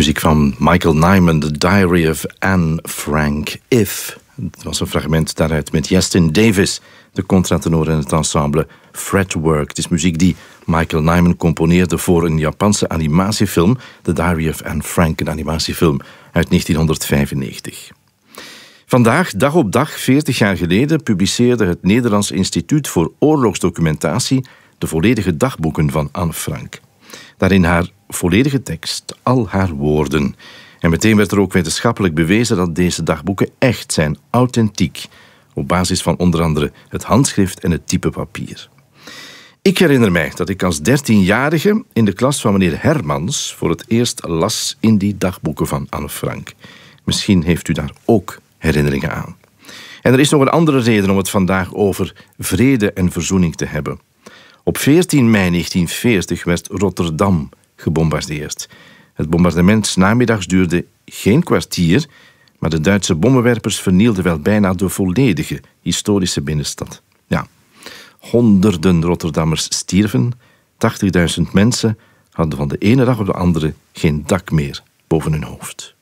Muziek van Michael Nyman, The Diary of Anne Frank. If. Het was een fragment daaruit met Justin Davis, de contratenor en het ensemble Fretwork. Het is muziek die Michael Nyman componeerde voor een Japanse animatiefilm, The Diary of Anne Frank, een animatiefilm uit 1995. Vandaag, dag op dag, 40 jaar geleden, publiceerde het Nederlands Instituut voor Oorlogsdocumentatie de volledige dagboeken van Anne Frank. Daarin haar volledige tekst, al haar woorden. En meteen werd er ook wetenschappelijk bewezen dat deze dagboeken echt zijn, authentiek, op basis van onder andere het handschrift en het type papier. Ik herinner mij dat ik als 13-jarige in de klas van meneer Hermans voor het eerst las in die dagboeken van Anne Frank. Misschien heeft u daar ook herinneringen aan. En er is nog een andere reden om het vandaag over vrede en verzoening te hebben. Op 14 mei 1940 werd Rotterdam gebombardeerd. Het bombardement 's namiddags duurde geen kwartier, maar de Duitse bommenwerpers vernielden wel bijna de volledige historische binnenstad. Ja, honderden Rotterdammers stierven, 80.000 mensen hadden van de ene dag op de andere geen dak meer boven hun hoofd.